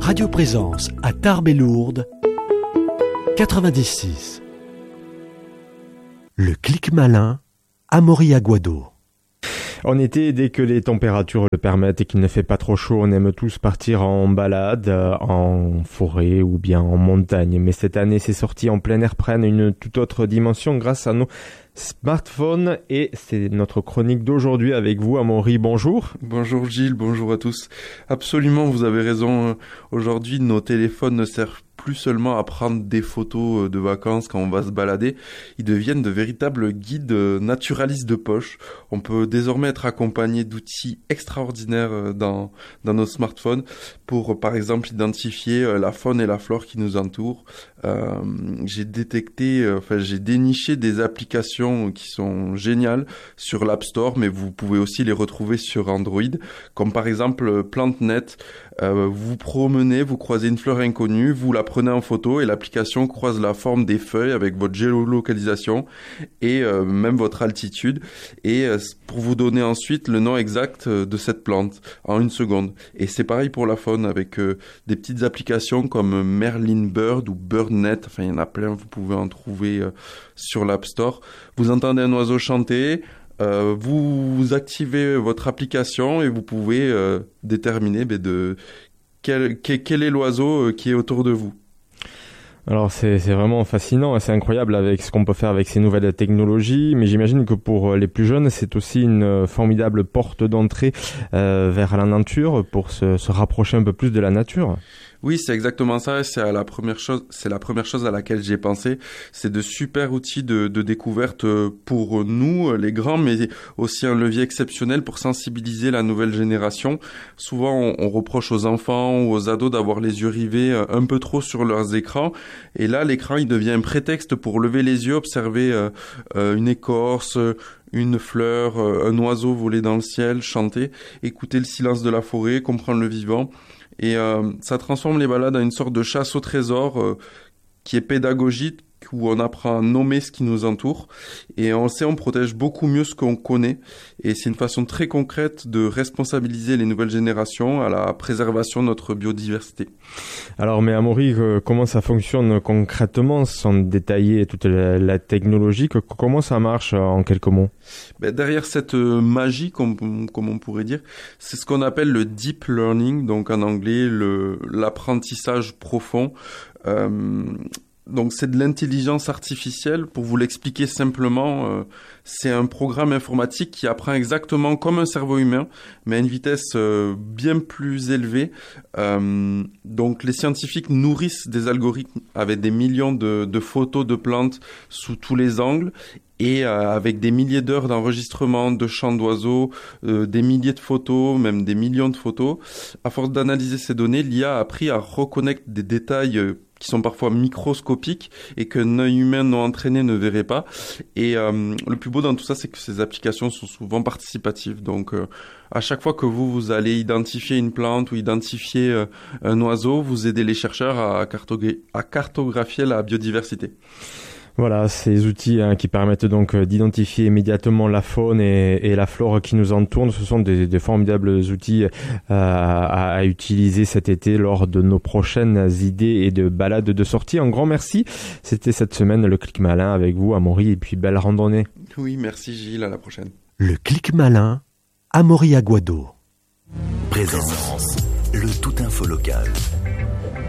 Radio Présence à Tarbes et Lourdes 96. Le clic malin, Amaury Aguado. En été, dès que les températures le permettent et qu'il ne fait pas trop chaud, on aime tous partir en balade, en forêt ou bien en montagne. Mais cette année, ces sorties en plein air prennent une toute autre dimension grâce à nos smartphones. Et c'est notre chronique d'aujourd'hui avec vous, Amaury. Bonjour. Bonjour Gilles, bonjour à tous. Absolument, vous avez raison. Aujourd'hui, nos téléphones ne servent plus seulement à prendre des photos de vacances quand on va se balader, ils deviennent de véritables guides naturalistes de poche. On peut désormais être accompagné d'outils extraordinaires dans nos smartphones pour, par exemple, identifier la faune et la flore qui nous entourent. J'ai déniché des applications qui sont géniales sur l'App Store, mais vous pouvez aussi les retrouver sur Android, comme par exemple PlanteNet. Vous vous promenez, vous croisez une fleur inconnue, vous la prenez en photo et l'application croise la forme des feuilles avec votre géolocalisation et même votre altitude et pour vous donner ensuite le nom exact de cette plante en 1 seconde. Et c'est pareil pour la faune avec des petites applications comme Merlin Bird ou BirdNet, enfin il y en a plein, vous pouvez en trouver sur l'App Store. Vous entendez un oiseau chanter, vous activez votre application et vous pouvez déterminer quel est l'oiseau qui est autour de vous. Alors c'est vraiment fascinant et c'est incroyable avec ce qu'on peut faire avec ces nouvelles technologies, mais j'imagine que pour les plus jeunes, c'est aussi une formidable porte d'entrée vers la nature pour se rapprocher un peu plus de la nature. Oui, c'est exactement ça. C'est la première chose à laquelle j'ai pensé. C'est de super outils de découverte pour nous, les grands, mais aussi un levier exceptionnel pour sensibiliser la nouvelle génération. Souvent, on reproche aux enfants ou aux ados d'avoir les yeux rivés un peu trop sur leurs écrans. Et là, l'écran, il devient un prétexte pour lever les yeux, observer une écorce, une fleur, un oiseau voler dans le ciel, chanter, écouter le silence de la forêt, comprendre le vivant. Et ça transforme les balades en une sorte de chasse au trésor qui est pédagogique, où on apprend à nommer ce qui nous entoure. Et on sait, on protège beaucoup mieux ce qu'on connaît. Et c'est une façon très concrète de responsabiliser les nouvelles générations à la préservation de notre biodiversité. Alors, mais Amaury, comment ça fonctionne concrètement, sans détailler toute la technologie, comment ça marche en quelques mots? Derrière cette magie, comme on pourrait dire, c'est ce qu'on appelle le deep learning, donc en anglais l'apprentissage profond. Donc c'est de l'intelligence artificielle. Pour vous l'expliquer simplement, c'est un programme informatique qui apprend exactement comme un cerveau humain, mais à une vitesse bien plus élevée. Donc les scientifiques nourrissent des algorithmes avec des millions de photos de plantes sous tous les angles et avec des milliers d'heures d'enregistrement de chants d'oiseaux, des milliers de photos, même des millions de photos. À force d'analyser ces données, l'IA a appris à reconnaître des détails qui sont parfois microscopiques et qu'un œil humain non entraîné ne verrait pas. Et le plus beau dans tout ça, c'est que ces applications sont souvent participatives. Donc, à chaque fois que vous allez identifier une plante ou identifier un oiseau, vous aidez les chercheurs à cartographier la biodiversité. Voilà, ces outils qui permettent donc d'identifier immédiatement la faune et la flore qui nous entourent. Ce sont des formidables outils à utiliser cet été lors de nos prochaines idées et de balades de sortie. Un grand merci. C'était cette semaine le Clic Malin avec vous, Amaury, et puis belle randonnée. Oui, merci Gilles, à la prochaine. Le Clic Malin, Amaury Aguado. Présence, le tout info local.